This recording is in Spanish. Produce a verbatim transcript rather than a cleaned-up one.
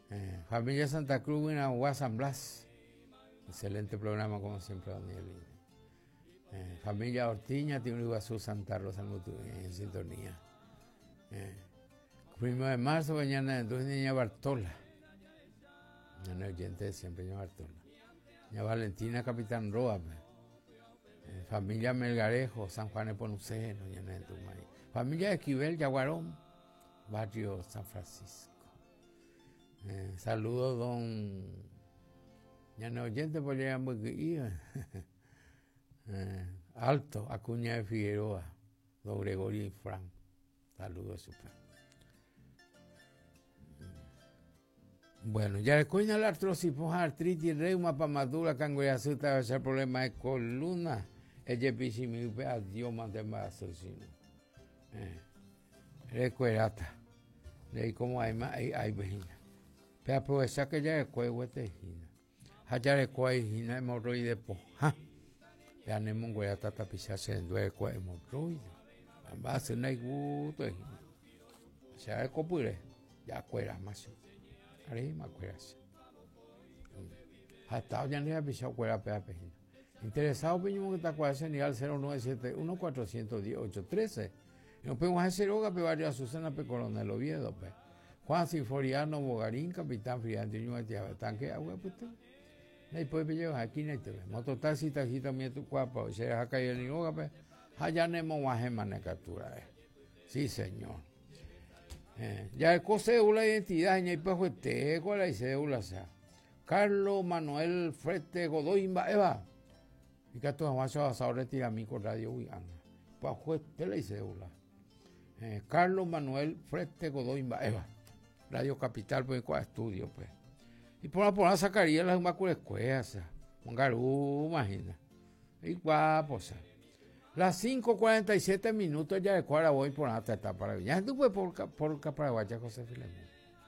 Eh, familia Santa Cruz, Guinagua, San Blas. Excelente programa, como siempre, Daniel. Eh, familia Ortiña, Tío Iguazú, Santa Rosa, en sintonía. Eh, primero de marzo, mañana, entonces, niña Bartola. No oyente de siempre, niña Bartola. Niña Valentina, Capitán Roa. Eh, familia Melgarejo, San Juan de Ponuceno, niña de Tumay. Familia Esquivel, Yaguarón, barrio San Francisco. Eh, saludos, don. Ya no oyente, por allá muy eh, Alto, Acuña de Figueroa, don Gregorio y Fran. Saludos, super. Bueno, ya después de la artrosis, artritis, reuma, pamadura, cangueazú, va a ser problema de columna. Ella pisi mi upe, adiós, mantén asesino. Recuerata. De ahí como hay más, hay, hay vejina. Pero aprovechar que ya después de vejina. Haya después de vejina, hemorroide, po. Ja. Ya no hemos voy a tratar de pisar, se endue después de hemorroide. Va a ser una gusto de vejina. O sea, es copure. Ya cuera más. Ahí me acuerdas. Hasta hoy ya no he pisado cuera pea vejina. Interesado, peño, que está cuadrando ni al cero nueve siete uno cuatro uno cero ocho uno tres. Nos podemos hacer hoga, pe barrio Azucena, pe Coronel Oviedo, pe. Juan Sinforiano, Bogarín, Capitán Friante, Ñuga, Tiago, Tanque, Agua, pues tú. No puede llevar aquí, no te ve. Mototaxi, tajita, mi tu cuapa, o sea, acá y el hoga, pe. Allá nemo guajema en captura, eh. Sí, señor. Eh, ya el cédula de identidad, y pues usted, ¿cuál es la cédula? O sea, Carlos Manuel Frete Godoy, Eva. Y que tú vas a hacer retirar mi con radio, uy, anda. Pues usted la cédula. Eh, Carlos Manuel Frete Godoy Eva, Radio Capital, pues, con estudio, pues. Y por la por sacaría las Inmacuras Escuelas, un garú, imagina. Y guapo, o sea. Las cinco cuarenta y siete minutos ya de cuadra voy por la etapa para ya tú puedes por por Paraguay, José Filemón.